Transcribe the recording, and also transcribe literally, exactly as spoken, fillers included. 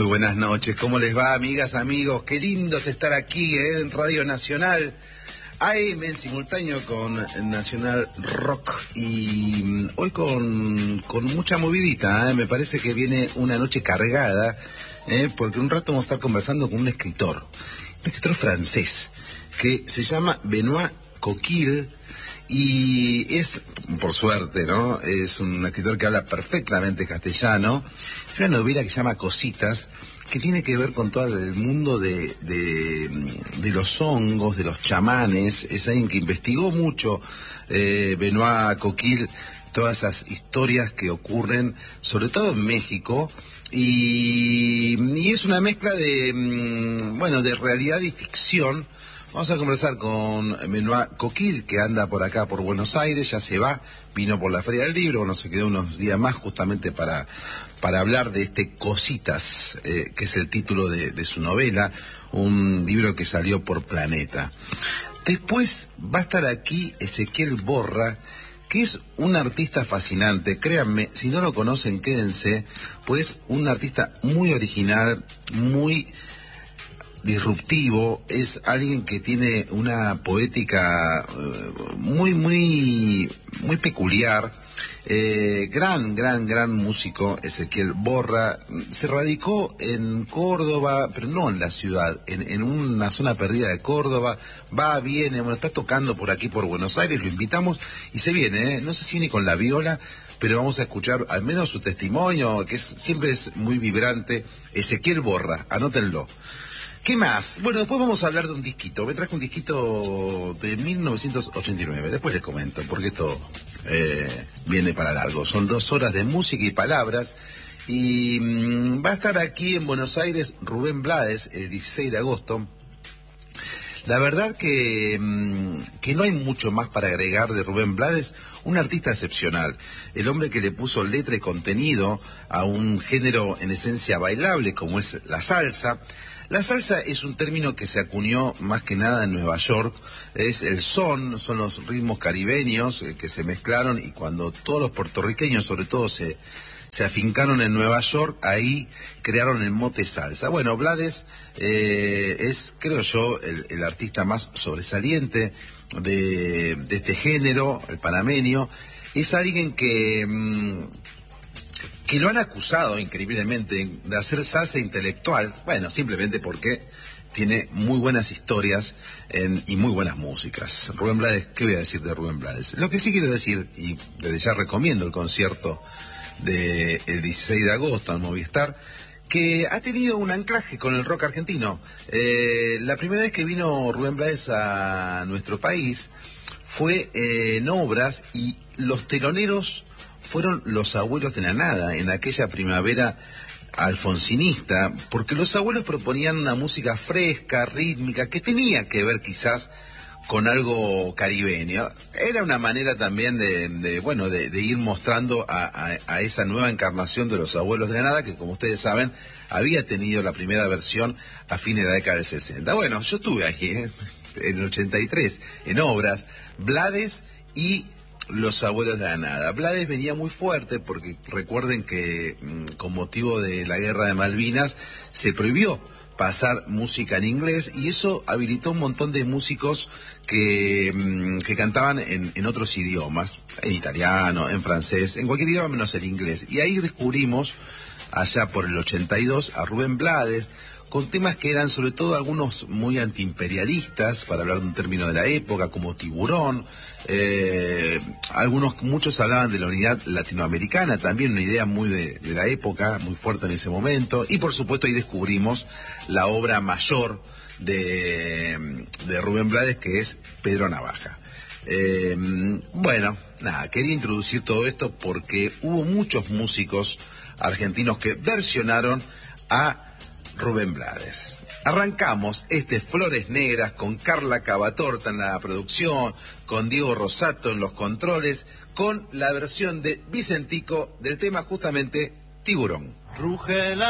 Muy buenas noches, ¿cómo les va, amigas, amigos? Qué lindo es estar aquí, ¿eh? En Radio Nacional, A M en simultáneo con Nacional Rock, y hoy con, con mucha movidita, ¿eh? Me parece que viene una noche cargada, ¿eh? Porque un rato vamos a estar conversando con un escritor, un escritor francés, que se llama Benoît Coquille, y es, por suerte, ¿no? Es un escritor que habla perfectamente castellano. Es una novela que se llama Cositas, que tiene que ver con todo el mundo de, de, de los hongos, de los chamanes. Es alguien que investigó mucho, eh, Benoît Coquille, todas esas historias que ocurren, sobre todo en México, y, y es una mezcla de, bueno, de realidad y ficción. Vamos a conversar con Benoît Coquille, que anda por acá, por Buenos Aires, ya se va, vino por la Feria del Libro, bueno, se quedó unos días más justamente para, para hablar de este Cositas, eh, que es el título de, de su novela, un libro que salió por Planeta. Después va a estar aquí Ezequiel Borra, que es un artista fascinante. Créanme, si no lo conocen, quédense, pues un artista muy original, muy disruptivo, es alguien que tiene una poética uh, muy, muy, muy peculiar. Eh, gran, gran, gran músico, Ezequiel Borra. Se radicó en Córdoba, pero no en la ciudad, en, en una zona perdida de Córdoba. Va, viene, bueno, está tocando por aquí, por Buenos Aires, lo invitamos y se viene, ¿eh? No sé si viene con la viola, pero vamos a escuchar al menos su testimonio, que es, siempre es muy vibrante. Ezequiel Borra, anótenlo. ¿Qué más? Bueno, después vamos a hablar de un disquito. Me traje un disquito de mil novecientos ochenta y nueve. Después les comento, porque esto eh, viene para largo. Son dos horas de música y palabras. Y mmm, va a estar aquí en Buenos Aires Rubén Blades el dieciséis de agosto. La verdad que, mmm, que no hay mucho más para agregar de Rubén Blades. Un artista excepcional. El hombre que le puso letra y contenido a un género en esencia bailable como es la salsa. La salsa es un término que se acuñó más que nada en Nueva York. Es el son, son los ritmos caribeños eh, que se mezclaron, y cuando todos los puertorriqueños sobre todo se, se afincaron en Nueva York, ahí crearon el mote salsa. Bueno, Blades eh, es, creo yo, el, el artista más sobresaliente de, de este género, el panameño. Es alguien que... Mmm, que lo han acusado increíblemente de hacer salsa intelectual, bueno, simplemente porque tiene muy buenas historias en, y muy buenas músicas. Rubén Blades, ¿qué voy a decir de Rubén Blades? Lo que sí quiero decir, y desde ya recomiendo el concierto del dieciséis de agosto en Movistar, que ha tenido un anclaje con el rock argentino. Eh, la primera vez que vino Rubén Blades a nuestro país fue eh, en Obras, y los teloneros fueron los Abuelos de la Nada, en aquella primavera alfonsinista, porque los Abuelos proponían una música fresca, rítmica, que tenía que ver quizás con algo caribeño. Era una manera también de, de bueno, de, de ir mostrando a, a, a esa nueva encarnación de los Abuelos de la Nada, que, como ustedes saben, había tenido la primera versión a fines de la década del sesenta. Bueno, yo estuve aquí, ¿eh? En el ochenta y tres, en Obras, Blades y Los Abuelos de la Nada. Blades venía muy fuerte porque recuerden que mmm, con motivo de la guerra de Malvinas se prohibió pasar música en inglés, y eso habilitó un montón de músicos que, mmm, que cantaban en, en otros idiomas, en italiano, en francés, en cualquier idioma menos el inglés. Y ahí descubrimos, allá por el ochenta y dos, a Rubén Blades, con temas que eran sobre todo algunos muy antiimperialistas, para hablar de un término de la época, como Tiburón. Eh, algunos, muchos hablaban de la unidad latinoamericana, también una idea muy de, de la época, muy fuerte en ese momento. Y por supuesto ahí descubrimos la obra mayor de, de Rubén Blades, que es Pedro Navaja. Eh, bueno, nada, quería introducir todo esto porque hubo muchos músicos argentinos que versionaron a Rubén Blades. Arrancamos este Flores Negras con Carla Cavatorta en la producción, con Diego Rosato en los controles, con la versión de Vicentico del tema justamente Tiburón. Ruge la